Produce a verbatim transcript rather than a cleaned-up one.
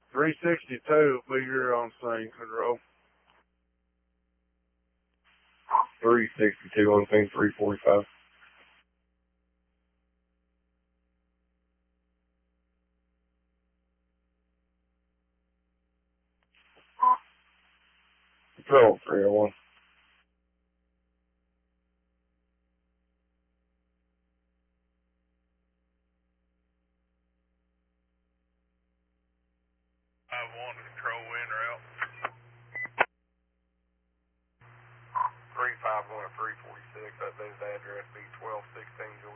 three sixty-two will be here on scene control. three sixty-two on scene, three forty-five. Control three oh one. five one to control wind route. three five one to three forty-six, updated address B twelve sixteen Juliet.